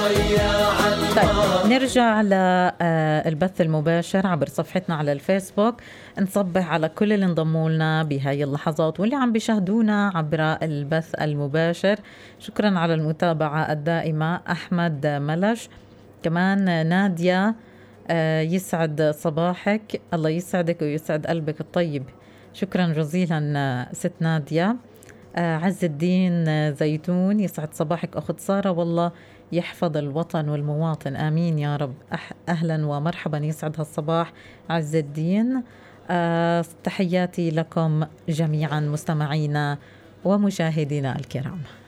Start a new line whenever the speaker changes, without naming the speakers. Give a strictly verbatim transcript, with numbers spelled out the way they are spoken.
طيب نرجع للبث المباشر عبر صفحتنا على الفيسبوك. نصبح على كل اللي انضموا لنا بهاي اللحظات واللي عم بيشاهدونا عبر البث المباشر. شكرا على المتابعة الدائمة. أحمد ملش، كمان نادية، يسعد صباحك. الله يسعدك ويسعد قلبك الطيب. شكرا جزيلا ست نادية. عز الدين زيتون، يسعد صباحك أخت سارة، والله يحفظ الوطن والمواطن، آمين يا رب. أهلا ومرحبا، يسعد هالصباح عز الدين. أه تحياتي لكم جميعا مستمعينا ومشاهدينا الكرام.